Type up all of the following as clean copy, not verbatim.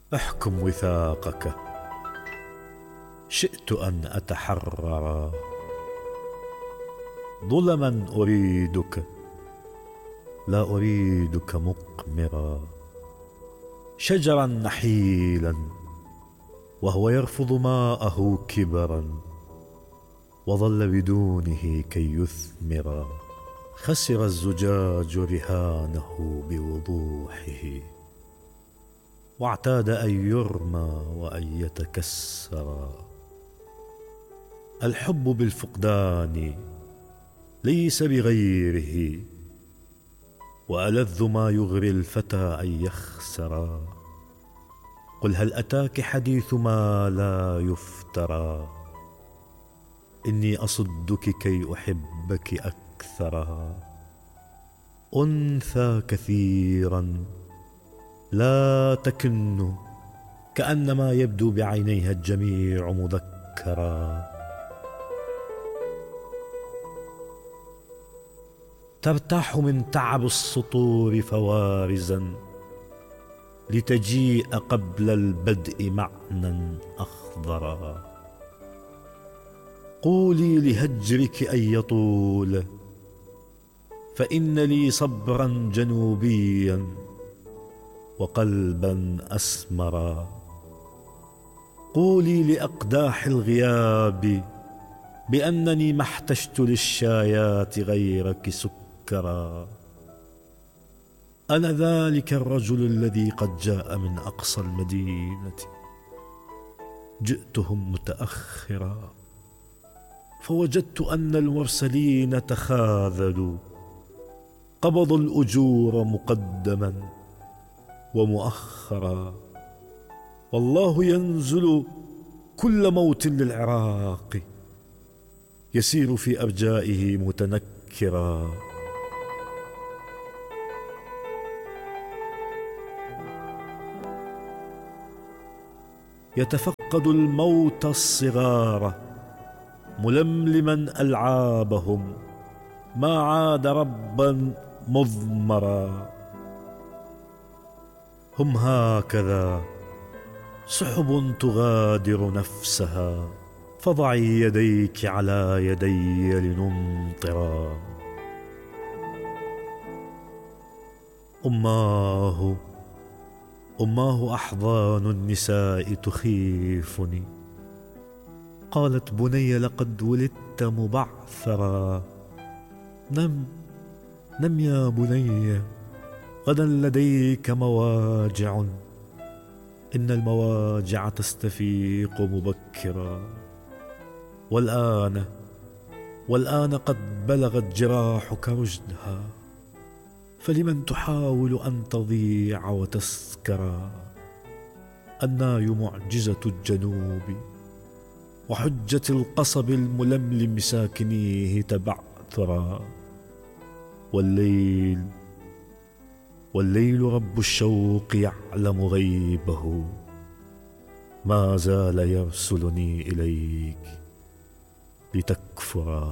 احكم وثاقك. شئت أن أتحرر، ظلما أريدك، لا أريدك مقمرا. شجرا نحيلا وهو يرفض ماءه كبرا، وظل بدونه كي يثمرا. خسر الزجاج رهانه بوضوحه، واعتاد أن يرمى وأن يتكسرا. الحب بالفقدان ليس بغيره، وألذ ما يغري الفتى أن يخسرا. قل هل أتاك حديث ما لا يفترى، إني أصدك كي أحبك أكثرا. أنثى كثيرا لا تكن، كأنما يبدو بعينيها الجميع مذكرا. ترتاح من تعب السطور فوارزا، لتجيء قبل البدء معنى أخضرا. قولي لهجرك أن يطول، فإن لي صبرا جنوبيا وقلبا أسمرا. قولي لأقداح الغياب بأنني ما احتجت للشايات غيرك سكرا. أنا ذلك الرجل الذي قد جاء من أقصى المدينة، جئتهم متأخرا، فوجدت أن المرسلين تخاذلوا، قبضوا الأجور مقدما ومؤخرا. والله ينزل كل موت للعراق، يسير في أرجائه متنكرا. يتفقد الموت الصغار ململما ألعابهم، ما عاد ربا مضمرا. هم هكذا سحب تغادر نفسها، فضعي يديك على يدي لنمطرا. أماه أحضان النساء تخيفني. قالت بني لقد ولدت مبعثرا. نم يا بني، غدا لديك مواجع، إن المواجع تستفيق مبكرا. والآن قد بلغت جراحك رشدها، فلمن تحاول أن تضيع وتسكرا. الناي معجزة الجنوب، وحجة القصب الململم ساكنيه تبعثرا. والليل رب الشوق يعلم غيبه، ما زال يرسلني إليك لتكفرا.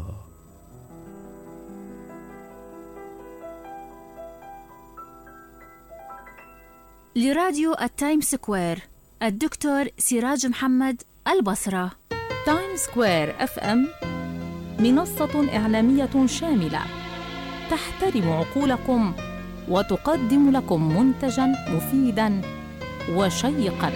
لراديو التايم سكوير، الدكتور سراج محمد، البصرة. تايم سكوير FM منصة إعلامية شاملة تحترم عقولكم وتقدم لكم منتجاً مفيداً وشيقاً.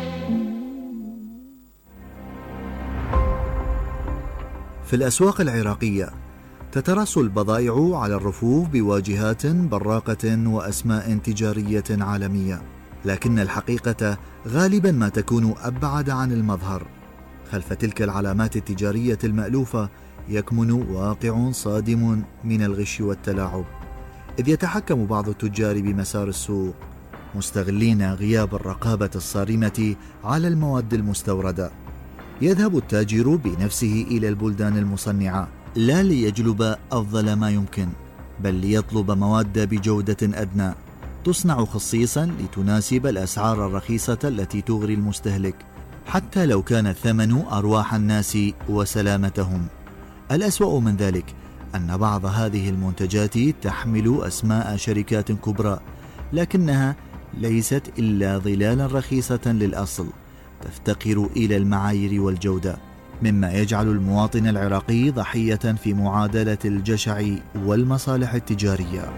في الأسواق العراقية تترص البضائع على الرفوف بواجهات براقة وأسماء تجارية عالمية، لكن الحقيقة غالباً ما تكون أبعد عن المظهر. خلف تلك العلامات التجارية المألوفة يكمن واقع صادم من الغش والتلاعب، إذ يتحكم بعض التجار بمسار السوق مستغلين غياب الرقابة الصارمة على المواد المستوردة. يذهب التاجر بنفسه إلى البلدان المصنعة لا ليجلب أفضل ما يمكن، بل ليطلب مواد بجودة أدنى تصنع خصيصا لتناسب الأسعار الرخيصة التي تغري المستهلك، حتى لو كان الثمن أرواح الناس وسلامتهم. الأسوأ من ذلك أن بعض هذه المنتجات تحمل أسماء شركات كبرى، لكنها ليست إلا ظلالا رخيصة للأصل تفتقر إلى المعايير والجودة، مما يجعل المواطن العراقي ضحية في معادلة الجشع والمصالح التجارية.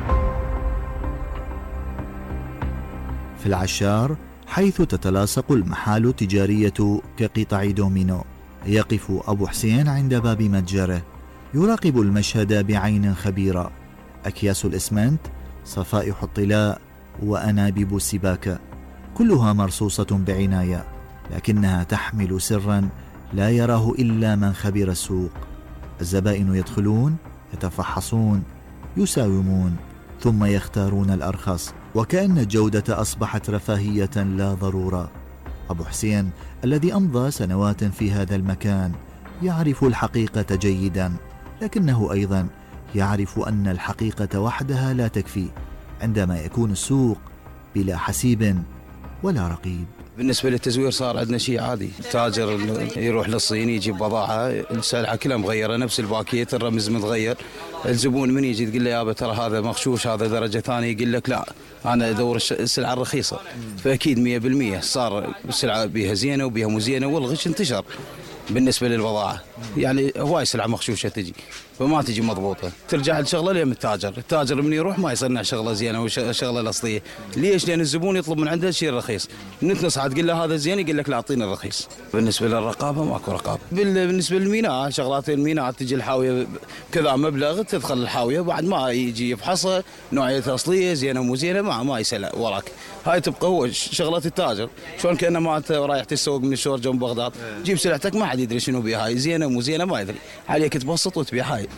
في العشار، حيث تتلاصق المحال التجارية كقطع دومينو، يقف أبو حسين عند باب متجره يراقب المشهد بعين خبيرة. أكياس الإسمنت، صفائح الطلاء، وأنابيب السباكة، كلها مرصوصة بعناية، لكنها تحمل سرا لا يراه إلا من خبير السوق. الزبائن يدخلون، يتفحصون، يساومون، ثم يختارون الأرخص، وكأن الجودة أصبحت رفاهية لا ضرورة. أبو حسين الذي أمضى سنوات في هذا المكان يعرف الحقيقة جيدا، لكنه أيضا يعرف أن الحقيقة وحدها لا تكفي عندما يكون السوق بلا حسيب ولا رقيب. بالنسبة للتزوير صار عندنا شيء عادي، التاجر يروح للصين يجيب بضاعة السلعة كلها مغيرة، نفس الباكيت الرمز متغير، الزبون من يجي تقول له يابا ترى هذا مغشوش، هذا درجة ثانية، يقول لك لا أنا أدور السلعة الرخيصة. فأكيد 100% صار السلعة بيها زينة وبيها مو زينة، والغش انتشر. بالنسبة للبضاعة يعني هواي سلعة مغشوشة تجي فما تجي مضبوطة، ترجع الشغلة لين التاجر من يروح ما يصنع شغلة زينة وشغلة الأصلية. ليش؟ لأن الزبون يطلب من عنده الشيء الرخيص، نتنصح تقول له هذا زين يقول لك لا أعطينا الرخيص. بالنسبة للرقابة ماكو رقابة. بالنسبة للميناء، شغلات الميناء تجي الحاوية كذا مبلغ، تدخل الحاوية بعد ما يجي يفحصها نوعية أصلية زينة مو زينة ما يسأل وراك. هاي تبقى هو شغلة التاجر، شلون كأنه ما أنت رايح تسوق من الشورجة من بغداد، جيب سلعتك ما حد يدري شنو بيها، هاي زينة مو زينة ما يدري، عليك تبسط وتبيع. هاي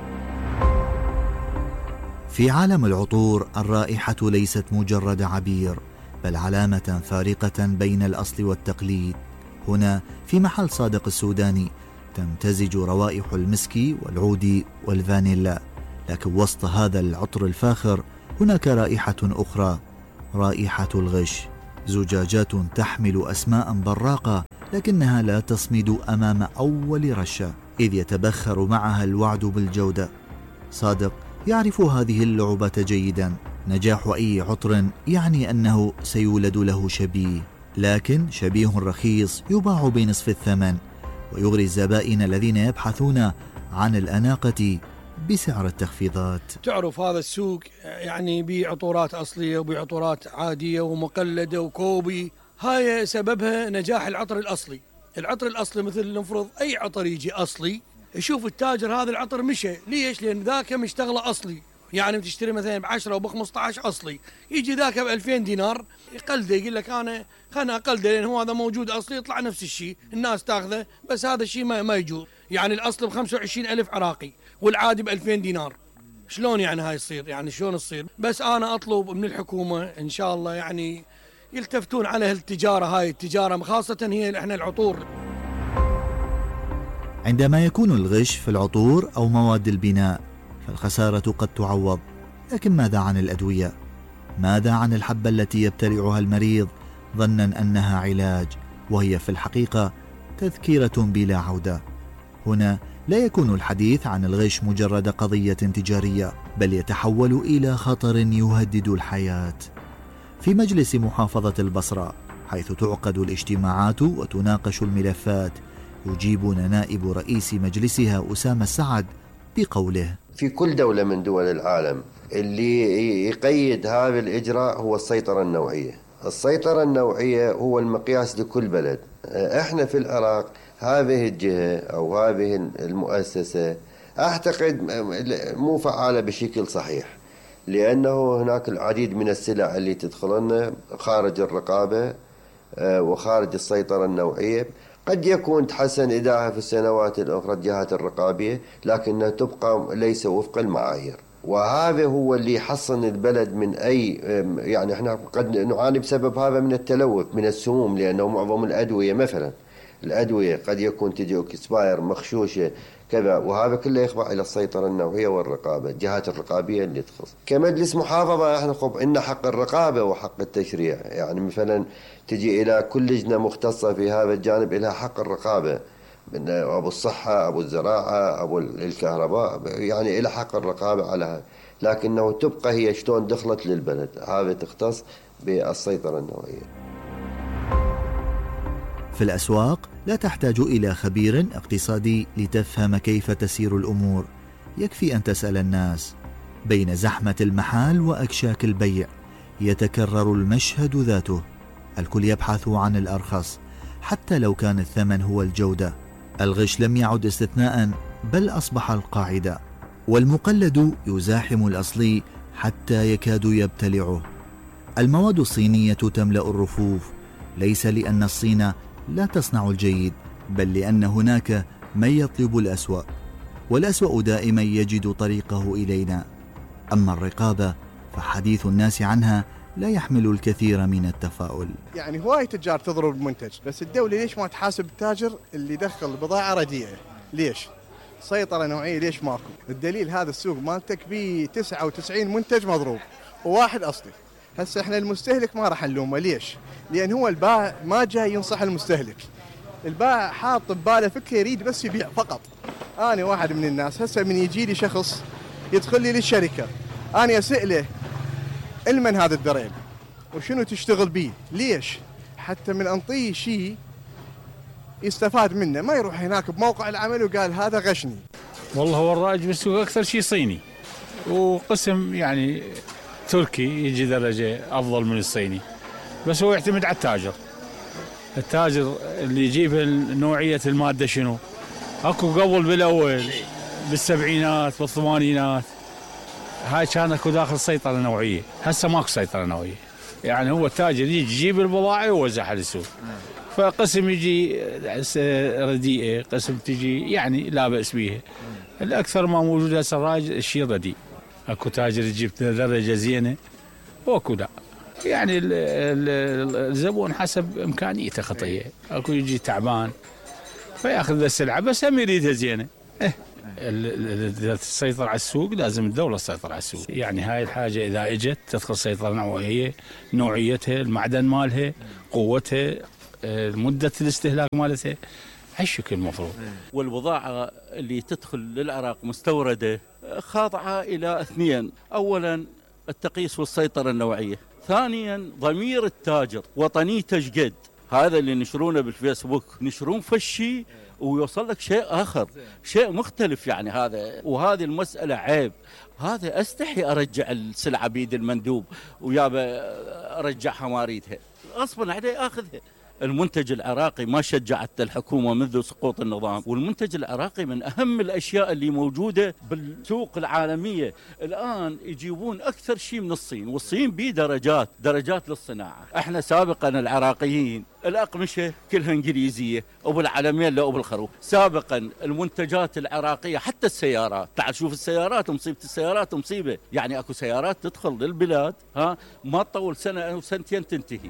في عالم العطور، الرائحة ليست مجرد عبير، بل علامة فارقة بين الأصل والتقليد. هنا في محل صادق السوداني تمتزج روائح المسك والعود والفانيلا، لكن وسط هذا العطر الفاخر هناك رائحة أخرى، رائحة الغش. زجاجات تحمل أسماء براقة، لكنها لا تصمد أمام أول رشة، إذ يتبخر معها الوعد بالجودة. صادق يعرف هذه اللعبة جيدا. نجاح أي عطر يعني أنه سيولد له شبيه، لكن شبيه رخيص يباع بنصف الثمن، ويغري الزبائن الذين يبحثون عن الأناقة بسعر التخفيضات. تعرف هذا السوق يعني بعطورات أصلية وبعطورات عادية ومقلدة وكوبي. هاي سببها نجاح العطر الأصلي. العطر الأصلي مثل نفرض أي عطر يجي أصلي، يشوف التاجر هذا العطر مشى. ليش؟ لأن ذاك مشتغله أصلي. يعني بتشتري مثلا ب10 أو ب15 أصلي، يجي ذاك ب2000 دينار يقلده، يقول لك أنا خلنا أقلده لأن هو هذا موجود أصلي، يطلع نفس الشيء الناس تاخذه، بس هذا الشيء ما يجوز. يعني الأصل ب25,000 عراقي والعادي ب2000 دينار. شلون يعني هاي تصير؟ يعني شلون تصير؟ بس أنا أطلب من الحكومة إن شاء الله يعني يلتفتون على التجارة، هاي التجارة خاصة هي إحنا العطور. عندما يكون الغش في العطور أو مواد البناء فالخسارة قد تعوض، لكن ماذا عن الأدوية؟ ماذا عن الحبة التي يبتلعها المريض ظنا أنها علاج وهي في الحقيقة تذكرة بلا عودة؟ هنا لا يكون الحديث عن الغش مجرد قضية تجارية، بل يتحول إلى خطر يهدد الحياة. في مجلس محافظة البصرة حيث تعقد الاجتماعات وتناقش الملفات، يجيبنا نائب رئيس مجلسها أسامة السعد بقوله: في كل دولة من دول العالم اللي يقيد هذا الإجراء هو السيطرة النوعية. السيطرة النوعية هو المقياس لكل بلد. احنا في العراق هذه الجهة أو هذه المؤسسة أعتقد مو فعالة بشكل صحيح، لأنه هناك العديد من السلع اللي تدخلنا خارج الرقابة وخارج السيطرة النوعية. قد يكون تحسن إداءها في السنوات الأخرى الجهات الرقابية، لكنها تبقى ليس وفق المعايير، وهذا هو اللي يحصن البلد من أي يعني احنا قد نعاني بسبب هذا من التلوث من السموم، لأنه معظم الأدوية مثلا الأدوية قد يكون تجي اكسباير مخشوشة كذا، وهذا كله يخضع إلى السيطرة النوعية والرقابة، الجهات الرقابية اللي تخص. كمجلس محافظة احنا إن حق الرقابة وحق التشريع، يعني مثلا تجي إلى كل لجنة مختصة في هذا الجانب إلها حق الرقابة، أبو الصحة، أبو الزراعة، أبو الكهرباء، يعني إلى حق الرقابة على. لكنه تبقى هي شلون دخلت للبلد. هذا تختص بالسيطرة النوعية. في الأسواق لا تحتاج إلى خبير اقتصادي لتفهم كيف تسير الأمور، يكفي أن تسأل الناس. بين زحمة المحال وأكشاك البيع يتكرر المشهد ذاته، الكل يبحث عن الأرخص حتى لو كان الثمن هو الجودة. الغش لم يعد استثناء بل أصبح القاعدة، والمقلد يزاحم الأصلي حتى يكاد يبتلعه. المواد الصينية تملأ الرفوف، ليس لأن الصين لا تصنع الجيد، بل لأن هناك من يطلب الأسوأ، والأسوأ دائما يجد طريقه إلينا. أما الرقابة فحديث الناس عنها لا يحمل الكثير من التفاؤل. يعني هواي تجار تضرب المنتج، بس الدولة ليش ما تحاسب التاجر اللي دخل بضاعة رديئة؟ ليش؟ سيطرة نوعية ليش ماكو؟ الدليل هذا السوق مالتك بيه 99 منتج مضروب وواحد أصلي. هسه احنا المستهلك ما راح نلومه، ليش؟ لأن هو البائع ما جاي ينصح المستهلك، البائع حاط بباله فكرة يريد بس يبيع فقط. أنا واحد من الناس هسه من يجي لي شخص يدخل لي للشركة، أنا أسأله المن هذا الدريل وشنو تشتغل بيه؟ ليش؟ حتى من أنطيه شيء يستفاد منه، ما يروح هناك بموقع العمل وقال هذا غشني. والله هو الرائج بالسوق أكثر شيء صيني، وقسم يعني تركي يجي درجة أفضل من الصيني، بس هو يعتمد على التاجر اللي يجيب نوعية المادة. شنو أكو قبل بالأول بالسبعينات والثمانينات هاي كان اكو داخل سيطرة نوعية، هسه ماكو سيطرة نوعية. يعني هو التاجر يجي يجيب البضاعة ويوزعها على السوق، فقسم يجي رديئة، قسم تجي يعني لا بأس بيها. الأكثر ما موجود هسه الراجل الشيء رديء، اكو تاجر يجيب درجة زينة واكو لا. يعني الزبون حسب إمكانيته خطية، اكو يجي تعبان فياخذ السلعة بس هم يريدها زينة. تسيطر على السوق لازم الدولة تسيطر على السوق. يعني هاي الحاجة إذا إجت تدخل سيطرة نوعية، نوعيتها، المعدن مالها، قوتها، مدة الاستهلاك مالتها، هالشكل المفروض. والبضاعة اللي تدخل للعراق مستوردة خاضعة إلى اثنين: أولا التقييس والسيطرة النوعية، ثانيا ضمير التاجر وطنيته شقد. هذا اللي نشرونه بالفيسبوك، نشرون فشي ويوصل لك شيء آخر، شيء مختلف. يعني هذا وهذه المسألة عيب. هذا أستحي أرجع السلعة بيد المندوب ويابا أرجعها ما أريدها، غصبا عليه أخذها. المنتج العراقي ما شجعت الحكومة منذ سقوط النظام، والمنتج العراقي من أهم الأشياء اللي موجودة بالسوق العالمية. الآن يجيبون أكثر شيء من الصين، والصين بيه درجات للصناعة. احنا سابقا العراقيين الأقمشة كلها إنجليزية وبالعلمين لا وبالخروف. سابقا المنتجات العراقية حتى السيارات، تعال شوف السيارات، مصيبة السيارات مصيبة. يعني أكو سيارات تدخل للبلاد ما تطول سنة أو سنتين تنتهي.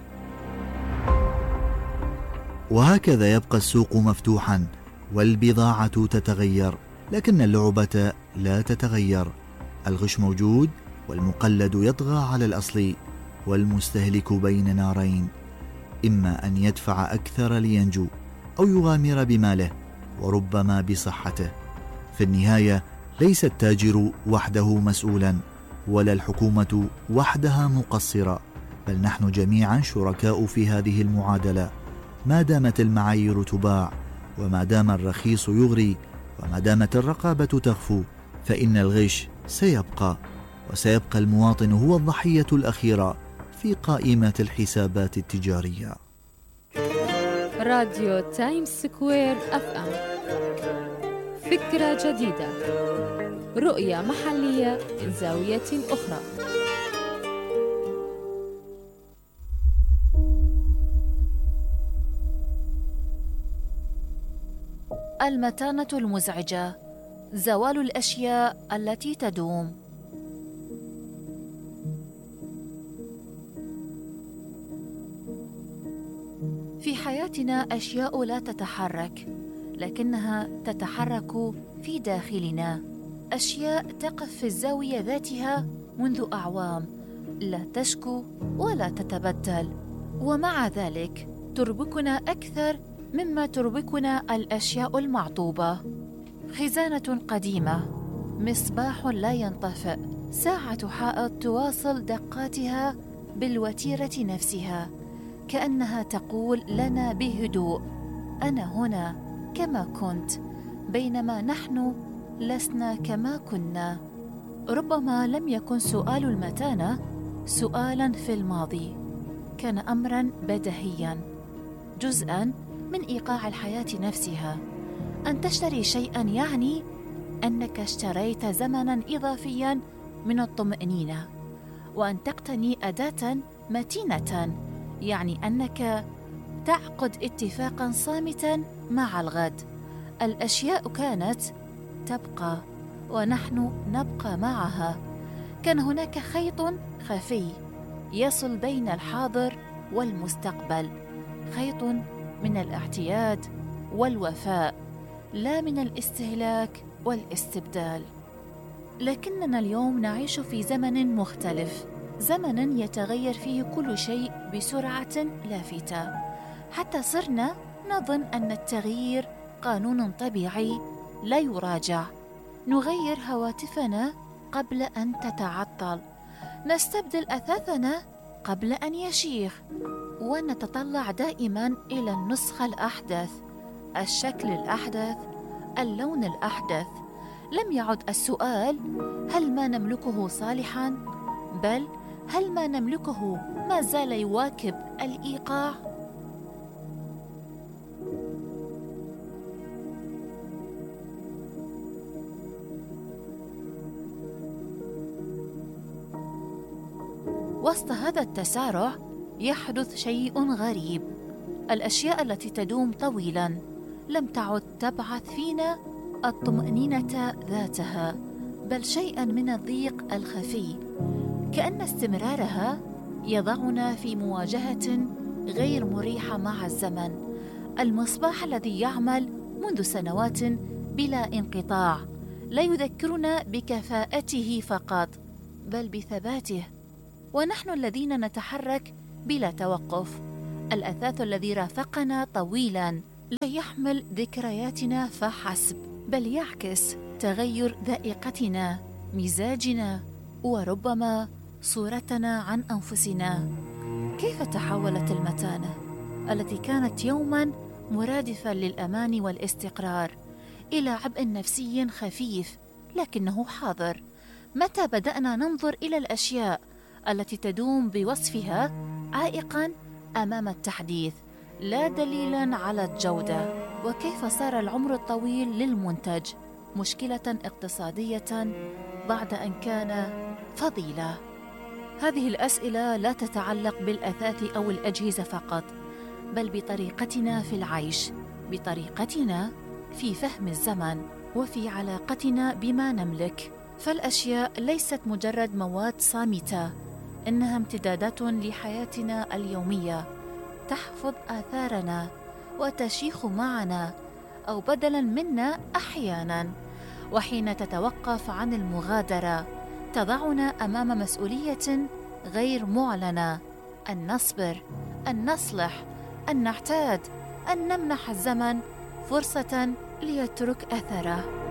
وهكذا يبقى السوق مفتوحا والبضاعة تتغير، لكن اللعبة لا تتغير. الغش موجود والمقلد يطغى على الأصلي، والمستهلك بين نارين: إما أن يدفع أكثر لينجو، أو يغامر بماله وربما بصحته. في النهاية ليس التاجر وحده مسؤولا، ولا الحكومة وحدها مقصرة، بل نحن جميعا شركاء في هذه المعادلة. ما دامت المعايير تباع، وما دام الرخيص يغري، وما دامت الرقابة تخفو، فإن الغش سيبقى، وسيبقى المواطن هو الضحية الأخيرة في قائمة الحسابات التجارية. راديو تايمز سكوير FM، فكرة جديدة، رؤية محلية من زاوية أخرى. المتانة المزعجة، زوال الأشياء التي تدوم. في حياتنا أشياء لا تتحرك، لكنها تتحرك في داخلنا. أشياء تقف في الزاوية ذاتها منذ أعوام، لا تشكو ولا تتبدل، ومع ذلك تربكنا أكثر مما تربكنا الأشياء المعطوبة. خزانة قديمة، مصباح لا ينطفئ، ساعة حائط تواصل دقاتها بالوتيرة نفسها، كأنها تقول لنا بهدوء: أنا هنا كما كنت، بينما نحن لسنا كما كنا. ربما لم يكن سؤال المتانة سؤالاً في الماضي، كان أمراً بديهياً، جزءاً من إيقاع الحياة نفسها. أن تشتري شيئاً يعني أنك اشتريت زمناً إضافياً من الطمأنينة، وأن تقتني أداة متينة يعني أنك تعقد اتفاقاً صامتاً مع الغد. الأشياء كانت تبقى ونحن نبقى معها. كان هناك خيط خفي يصل بين الحاضر والمستقبل، خيط من الاعتياد والوفاء، لا من الاستهلاك والاستبدال. لكننا اليوم نعيش في زمن مختلف، زمن يتغير فيه كل شيء بسرعة لافتة، حتى صرنا نظن أن التغيير قانون طبيعي لا يراجع. نغير هواتفنا قبل أن تتعطل، نستبدل أثاثنا قبل أن يشيخ، ونتطلع دائما إلى النسخة الأحدث، الشكل الأحدث، اللون الأحدث. لم يعد السؤال هل ما نملكه صالحا، بل هل ما نملكه ما زال يواكب الإيقاع؟ وسط هذا التسارع يحدث شيء غريب. الأشياء التي تدوم طويلاً لم تعد تبعث فينا الطمأنينة ذاتها، بل شيئاً من الضيق الخفي، كأن استمرارها يضعنا في مواجهة غير مريحة مع الزمن. المصباح الذي يعمل منذ سنوات بلا انقطاع لا يذكرنا بكفاءته فقط، بل بثباته. ونحن الذين نتحرك بلا توقف، الأثاث الذي رافقنا طويلاً لا يحمل ذكرياتنا فحسب، بل يعكس تغير ذائقتنا، مزاجنا، وربما صورتنا عن أنفسنا. كيف تحولت المتانة التي كانت يوماً مرادفاً للأمان والاستقرار إلى عبء نفسي خفيف لكنه حاضر؟ متى بدأنا ننظر إلى الأشياء التي تدوم بوصفها عائقاً أمام التحديث، لا دليلاً على الجودة؟ وكيف صار العمر الطويل للمنتج مشكلة اقتصادية بعد أن كان فضيلة؟ هذه الأسئلة لا تتعلق بالأثاث أو الأجهزة فقط، بل بطريقتنا في العيش، بطريقتنا في فهم الزمن، وفي علاقتنا بما نملك. فالأشياء ليست مجرد مواد صامتة، إنها امتدادات لحياتنا اليومية، تحفظ آثارنا وتشيخ معنا أو بدلاً منا أحياناً. وحين تتوقف عن المغادرة تضعنا أمام مسؤولية غير معلنة: أن نصبر، أن نصلح، أن نعتاد، أن نمنح الزمن فرصة ليترك أثره.